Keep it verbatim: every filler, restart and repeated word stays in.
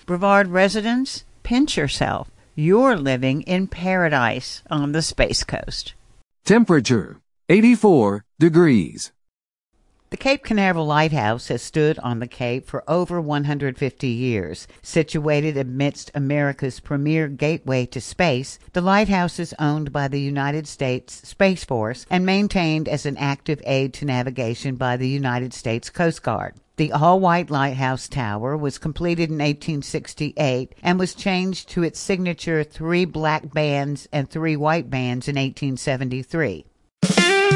Brevard residents, pinch yourself. You're living in paradise on the Space Coast. Temperature, eighty-four degrees. The Cape Canaveral Lighthouse has stood on the Cape for over one hundred fifty years. Situated amidst America's premier gateway to space, the lighthouse is owned by the United States Space Force and maintained as an active aid to navigation by the United States Coast Guard. The all-white lighthouse tower was completed in eighteen sixty-eight and was changed to its signature three black bands and three white bands in eighteen seventy-three.